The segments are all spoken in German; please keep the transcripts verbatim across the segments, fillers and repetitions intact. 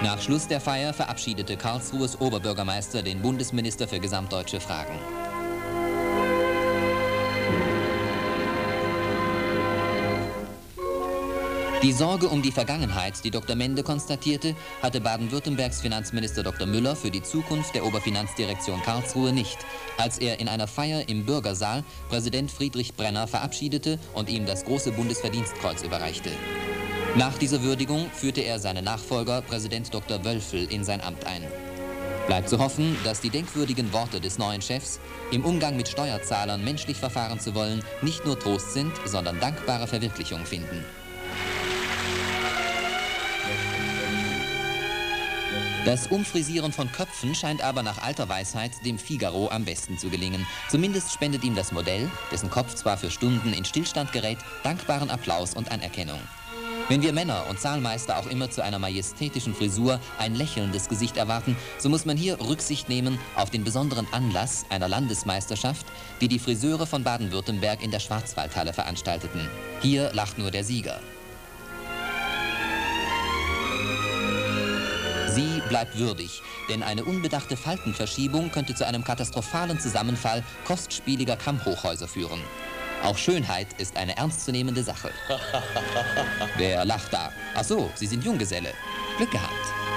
Nach Schluss der Feier verabschiedete Karlsruhes Oberbürgermeister den Bundesminister für gesamtdeutsche Fragen. Die Sorge um die Vergangenheit, die Doktor Mende konstatierte, hatte Baden-Württembergs Finanzminister Doktor Müller für die Zukunft der Oberfinanzdirektion Karlsruhe nicht, als er in einer Feier im Bürgersaal Präsident Friedrich Brenner verabschiedete und ihm das große Bundesverdienstkreuz überreichte. Nach dieser Würdigung führte er seinen Nachfolger, Präsident Doktor Wölfel, in sein Amt ein. Bleibt zu hoffen, dass die denkwürdigen Worte des neuen Chefs, im Umgang mit Steuerzahlern menschlich verfahren zu wollen, nicht nur Trost sind, sondern dankbare Verwirklichung finden. Das Umfrisieren von Köpfen scheint aber nach alter Weisheit dem Figaro am besten zu gelingen. Zumindest spendet ihm das Modell, dessen Kopf zwar für Stunden in Stillstand gerät, dankbaren Applaus und Anerkennung. Wenn wir Männer und Zahlmeister auch immer zu einer majestätischen Frisur ein lächelndes Gesicht erwarten, so muss man hier Rücksicht nehmen auf den besonderen Anlass einer Landesmeisterschaft, die die Friseure von Baden-Württemberg in der Schwarzwaldhalle veranstalteten. Hier lacht nur der Sieger. Sie bleibt würdig, denn eine unbedachte Faltenverschiebung könnte zu einem katastrophalen Zusammenfall kostspieliger Kammhochhäuser führen. Auch Schönheit ist eine ernstzunehmende Sache. Wer lacht da? Ach so, Sie sind Junggeselle. Glück gehabt.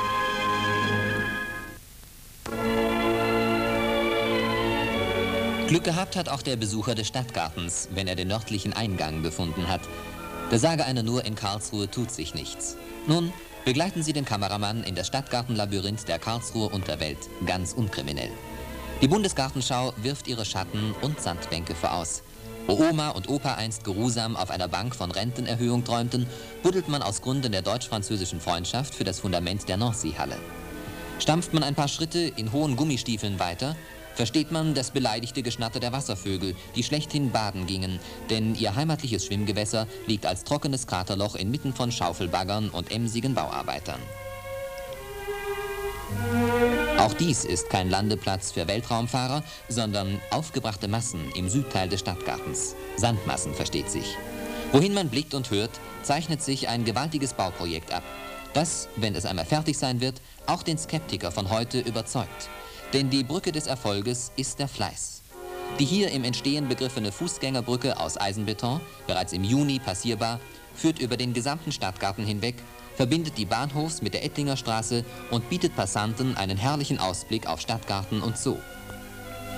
Glück gehabt hat auch der Besucher des Stadtgartens, wenn er den nördlichen Eingang gefunden hat. Da sage einer nur, in Karlsruhe tut sich nichts. Nun, begleiten Sie den Kameramann in das Stadtgartenlabyrinth der Karlsruher Unterwelt, ganz unkriminell. Die Bundesgartenschau wirft ihre Schatten und Sandbänke voraus. Wo Oma und Opa einst geruhsam auf einer Bank von Rentenerhöhung träumten, buddelt man aus Gründen der deutsch-französischen Freundschaft für das Fundament der Nancy-Halle. Stampft man ein paar Schritte in hohen Gummistiefeln weiter, versteht man das beleidigte Geschnatter der Wasservögel, die schlechthin baden gingen, denn ihr heimatliches Schwimmgewässer liegt als trockenes Kraterloch inmitten von Schaufelbaggern und emsigen Bauarbeitern. Auch dies ist kein Landeplatz für Weltraumfahrer, sondern aufgebrachte Massen im Südteil des Stadtgartens. Sandmassen, versteht sich. Wohin man blickt und hört, zeichnet sich ein gewaltiges Bauprojekt ab, das, wenn es einmal fertig sein wird, auch den Skeptiker von heute überzeugt. Denn die Brücke des Erfolges ist der Fleiß. Die hier im Entstehen begriffene Fußgängerbrücke aus Eisenbeton, bereits im Juni passierbar, führt über den gesamten Stadtgarten hinweg, verbindet die Bahnhofs mit der Ettlinger Straße und bietet Passanten einen herrlichen Ausblick auf Stadtgarten und Zoo.